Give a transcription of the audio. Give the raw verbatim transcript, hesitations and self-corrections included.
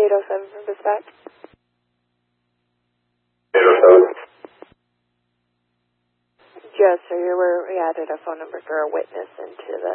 eight oh seven from dispatch. eight oh seven. Yes, sir. You were, we added a phone number for a witness into the